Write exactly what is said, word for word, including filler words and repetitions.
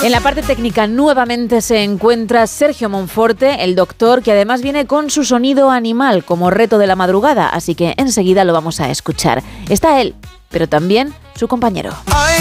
En la parte técnica nuevamente se encuentra Sergio Monforte, el doctor, que además viene con su sonido animal como reto de la madrugada, así que enseguida lo vamos a escuchar. Está él, pero también su compañero. Ay,